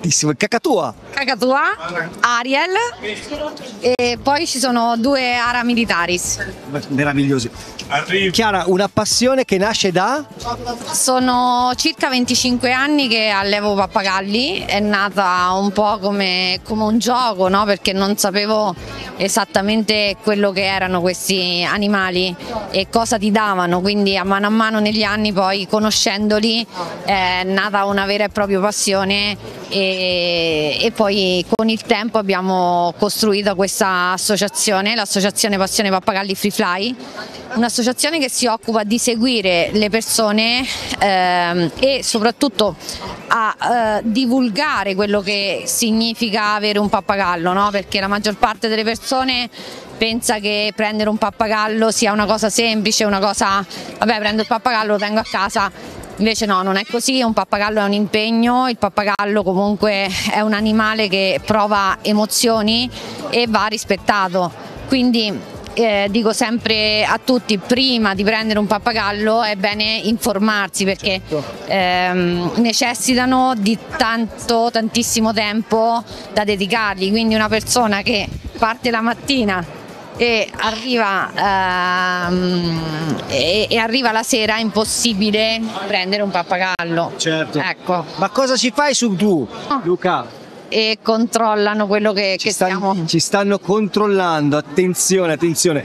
Bellissimo, il cacatua. Cacatua, Ariel e poi ci sono 2 Ara Militaris. Meravigliosi. Chiara, una passione che nasce da? Sono circa 25 anni che allevo pappagalli, è nata un po' come un gioco, no? Perché non sapevo esattamente quello che erano questi animali e cosa ti davano, quindi a mano negli anni, poi conoscendoli, è nata una vera e propria passione e poi con il tempo abbiamo costruito questa associazione, l'associazione Passione Pappagalli Free Fly, un'associazione che si occupa di seguire le persone e soprattutto a divulgare quello che significa avere un pappagallo, no? Perché la maggior parte delle persone pensa che prendere un pappagallo sia una cosa semplice, una cosa, vabbè, prendo il pappagallo, lo tengo a casa. Invece no, non è così, un pappagallo è un impegno, il pappagallo comunque è un animale che prova emozioni e va rispettato, quindi dico sempre a tutti, prima di prendere un pappagallo è bene informarsi, perché necessitano di tantissimo tempo da dedicargli, quindi una persona che parte la mattina e arriva la sera è impossibile prendere un pappagallo. Certo. Ecco. Ma cosa ci fai su tu, Luca? E controllano quello che stiamo. Ci stanno controllando, attenzione, attenzione.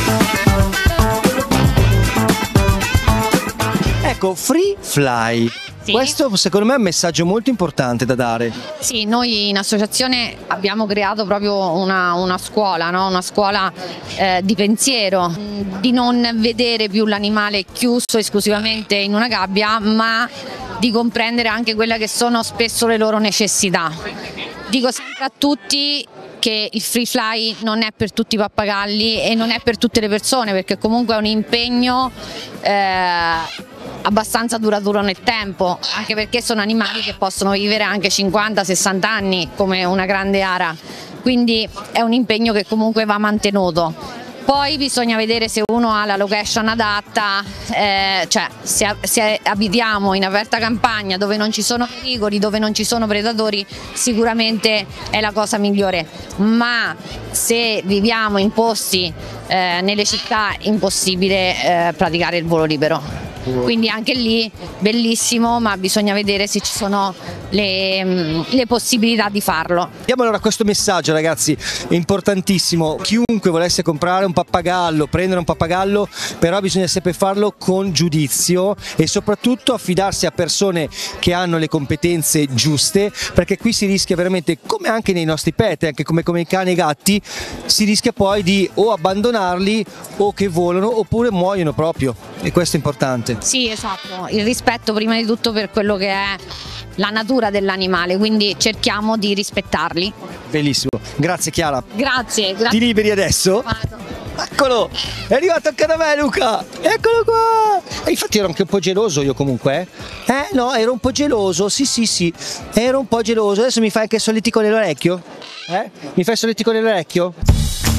Ecco, Free Fly. Sì. Questo secondo me è un messaggio molto importante da dare. Sì, noi in associazione abbiamo creato proprio una scuola, no? Una scuola di pensiero, di non vedere più l'animale chiuso esclusivamente in una gabbia, ma di comprendere anche quelle che sono spesso le loro necessità. Dico sempre a tutti che il Free Fly non è per tutti i pappagalli e non è per tutte le persone, perché comunque è un impegno abbastanza duraturo nel tempo, anche perché sono animali che possono vivere anche 50-60 anni come una grande ara, quindi è un impegno che comunque va mantenuto. Poi bisogna vedere se uno ha la location adatta, cioè se abitiamo in aperta campagna dove non ci sono pericoli, dove non ci sono predatori, sicuramente è la cosa migliore, ma se viviamo in posti nelle città è impossibile praticare il volo libero. Quindi anche lì bellissimo, ma bisogna vedere se ci sono le possibilità di farlo. Diamo allora questo messaggio, ragazzi, importantissimo: chiunque volesse comprare un pappagallo, prendere un pappagallo, però bisogna sempre farlo con giudizio e soprattutto affidarsi a persone che hanno le competenze giuste, perché qui si rischia veramente, come anche nei nostri pet, anche come i cani e i gatti, si rischia poi di o abbandonarli o che volano oppure muoiono proprio, e questo è importante. Sì, esatto, il rispetto prima di tutto per quello che è la natura dell'animale, quindi cerchiamo di rispettarli. Bellissimo, grazie Chiara. Grazie. Ti liberi adesso? Vado. Eccolo, è arrivato anche da me Luca, eccolo qua. E infatti ero anche un po' geloso io comunque, no, ero un po' geloso, sì, ero un po' geloso. Adesso mi fai anche il solletico nell'orecchio? Mi fai il solletico nell'orecchio?